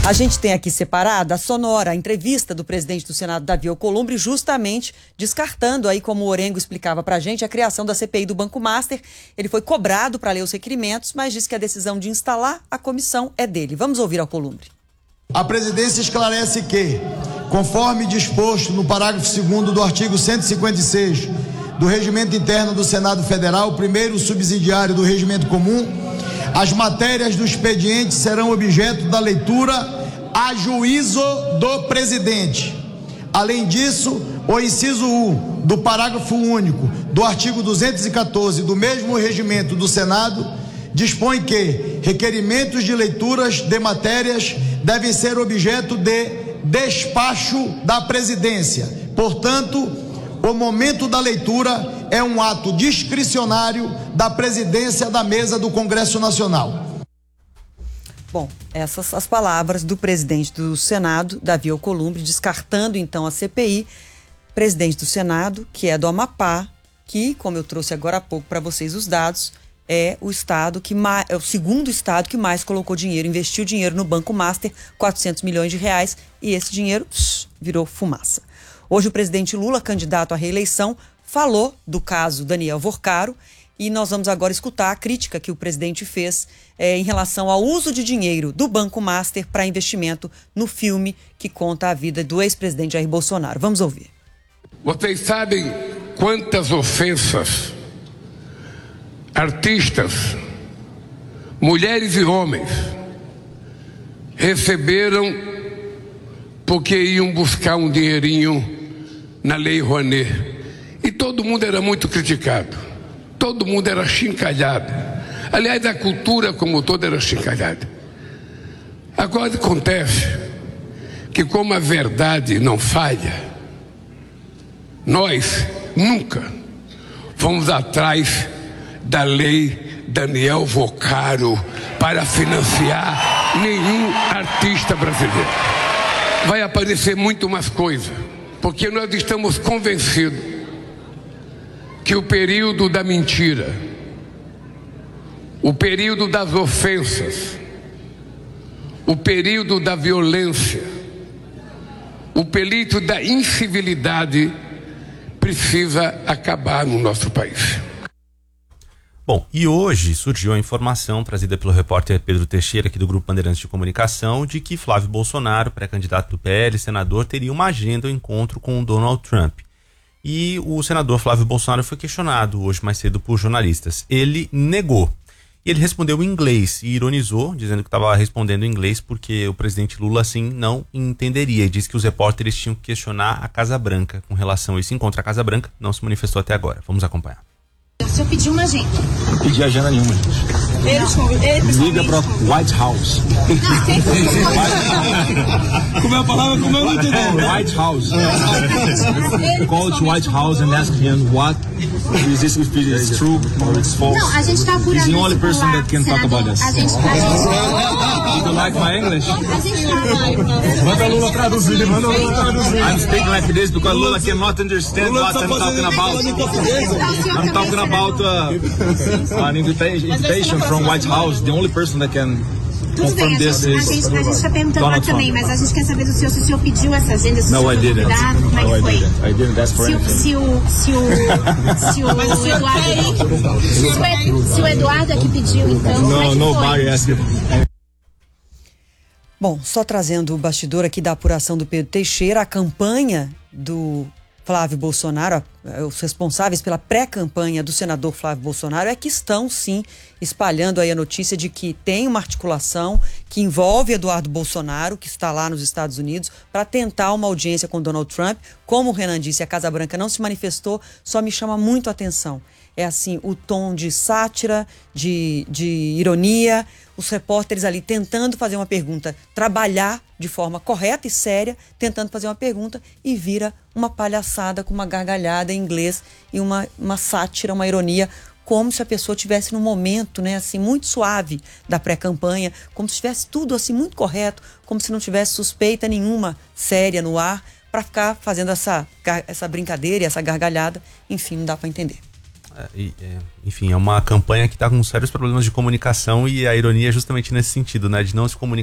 A gente tem aqui separada a sonora, a entrevista do presidente do Senado, Davi Alcolumbre, justamente descartando aí, como o Orengo explicava pra gente, a criação da CPI do Banco Master. Ele foi cobrado para ler os requerimentos, mas disse que a decisão de instalar a comissão é dele. Vamos ouvir Alcolumbre. A presidência esclarece que, conforme disposto no parágrafo 2º do artigo 156 do Regimento Interno do Senado Federal, primeiro subsidiário do Regimento Comum, as matérias do expediente serão objeto da leitura a juízo do presidente. Além disso, o inciso 1 do parágrafo único do artigo 214 do mesmo regimento do Senado dispõe que requerimentos de leituras de matérias devem ser objeto de despacho da presidência. Portanto, o momento da leitura é um ato discricionário da presidência da mesa do Congresso Nacional. Bom, essas as palavras do presidente do Senado, Davi Alcolumbre, descartando então a CPI. Presidente do Senado, que é do Amapá, que, como eu trouxe agora há pouco para vocês os dados, é o estado que é o segundo estado que mais colocou dinheiro, investiu dinheiro no Banco Master, 400 milhões de reais, e esse dinheiro virou fumaça. Hoje o presidente Lula, candidato à reeleição, falou do caso Daniel Vorcaro e nós vamos agora escutar a crítica que o presidente fez em relação ao uso de dinheiro do Banco Master para investimento no filme que conta a vida do ex-presidente Jair Bolsonaro. Vamos ouvir. Vocês sabem quantas ofensas artistas, mulheres e homens receberam porque iam buscar um dinheirinho na Lei Rouanet. E todo mundo era muito criticado, todo mundo era achincalhado. Aliás, a cultura como toda era achincalhada. Agora acontece que, como a verdade não falha, nós nunca fomos atrás da Lei Daniel Vorcaro para financiar nenhum artista brasileiro. Vai aparecer muito mais coisa, porque nós estamos convencidos que o período da mentira, o período das ofensas, o período da violência, o período da incivilidade precisa acabar no nosso país. Bom, e hoje surgiu a informação trazida pelo repórter Pedro Teixeira, aqui do Grupo Bandeirantes de Comunicação, de que Flávio Bolsonaro, pré-candidato do PL, senador, teria uma agenda, um encontro com o Donald Trump. E o senador Flávio Bolsonaro foi questionado hoje mais cedo por jornalistas. Ele negou. E ele respondeu em inglês e ironizou, dizendo que estava respondendo em inglês porque o presidente Lula, assim, não entenderia. E disse que os repórteres tinham que questionar a Casa Branca com relação a esse encontro. A Casa Branca não se manifestou até agora. Vamos acompanhar. O senhor pediu uma agenda? Não pedi agenda nenhuma, gente. Liga para White House. Como é a palavra? Como eu não entendi? White House. Call to White House and ask him what is this, if it is true or it's false. Não, a gente está apurando. He's the only person that can talk about this. A gente You like my English? A gente tá. Manda Lula traduzir, manda Lula traduzir. I'm speaking like this because Lula cannot understand what I'm talking about. I'm talking about an invitation from White House. The only person that can confirm this is a gente está perguntando lá também, mas a gente quer saber do senhor se o senhor pediu essa agenda, se o senhor foi convidado, como é que foi? I didn't ask for anything. Se o Eduardo é que pediu, então, como é que nobody asked. Bom, só trazendo o bastidor aqui da apuração do Pedro Teixeira, a campanha do Flávio Bolsonaro, os responsáveis pela pré-campanha do senador Flávio Bolsonaro é que estão, sim, espalhando aí a notícia de que tem uma articulação que envolve Eduardo Bolsonaro, que está lá nos Estados Unidos, para tentar uma audiência com Donald Trump. Como o Renan disse, a Casa Branca não se manifestou, só me chama muito a atenção. É assim, o tom de sátira, de ironia, os repórteres ali tentando fazer uma pergunta, trabalhar de forma correta e séria, tentando fazer uma pergunta e vira uma palhaçada com uma gargalhada em inglês e uma sátira, uma ironia, como se a pessoa estivesse num momento, né, assim, muito suave da pré-campanha, como se estivesse tudo assim muito correto, como se não tivesse suspeita nenhuma séria no ar, para ficar fazendo essa brincadeira e essa gargalhada. Enfim, não dá para entender. Enfim, é uma campanha que está com sérios problemas de comunicação e a ironia é justamente nesse sentido, né? De não se comunicar